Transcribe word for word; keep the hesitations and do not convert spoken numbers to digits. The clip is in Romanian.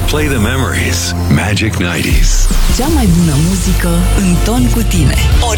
Play the memories. Magic nouăzeci. Cea mai bună muzică în ton cu tine.